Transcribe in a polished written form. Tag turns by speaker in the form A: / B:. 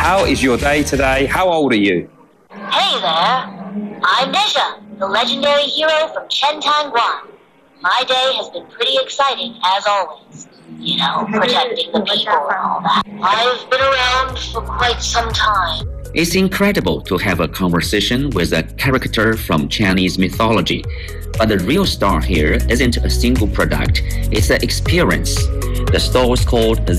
A: How is your day today? How old are you?
B: Hey there, I'm Neja, the legendary hero from Chentang Guan. My day has been pretty exciting, as always. You know, protecting the people and all that. I've been around for quite some time.
C: It's incredible to have a conversation with a character from Chinese mythology. But the real star here isn't a single product, it's an experience. The store is called